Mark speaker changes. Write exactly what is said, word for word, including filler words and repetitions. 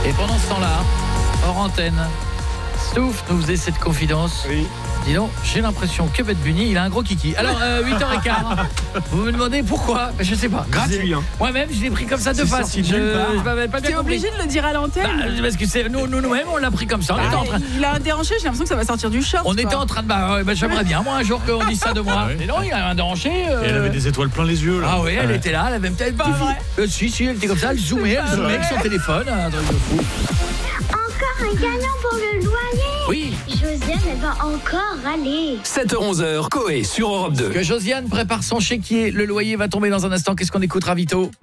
Speaker 1: Et pendant ce temps-là, hors antenne, Stouff nous faisait cette confidence.
Speaker 2: Oui.
Speaker 1: Dis donc, j'ai l'impression que Bad Bunny, il a un gros kiki. Alors, euh, huit heures quinze, vous me demandez pourquoi? Ben, je sais pas.
Speaker 2: Gratuit, hein.
Speaker 1: Moi-même, je l'ai pris comme ça de
Speaker 2: C'est
Speaker 1: face.
Speaker 2: sorti de
Speaker 1: Je
Speaker 2: nulle part.
Speaker 1: je m'avais pas bien
Speaker 3: T'es
Speaker 1: compris.
Speaker 3: obligé de le dire à l'antenne.
Speaker 1: Bah, parce que c'est nous, nous, nous-mêmes, on l'a pris comme ça. On, était en train,
Speaker 3: Il a un déhanché, j'ai l'impression que ça va sortir du short.
Speaker 1: on
Speaker 3: quoi.
Speaker 1: était en train de... Bah, ouais, bah, j'aimerais bien, moi, un jour qu'on dise ça de moi.
Speaker 2: Ah ouais.
Speaker 1: Mais non, il a un déhanché. euh,
Speaker 2: Et elle avait des étoiles plein les yeux là.
Speaker 1: Ah oui, elle était là, elle avait peut-être pas
Speaker 3: vrai.
Speaker 1: euh, Si, si, elle était comme ça, elle zoomait, elle zoomait avec son téléphone. Un truc de fou.
Speaker 4: Encore un gagnant pour le loyer.
Speaker 1: Oui.
Speaker 4: Josiane, elle va encore râler.
Speaker 5: sept heures onze, Coé sur Europe deux.
Speaker 1: Que Josiane prépare son chéquier. Le loyer va tomber dans un instant. Qu'est-ce qu'on écoute, Ravito?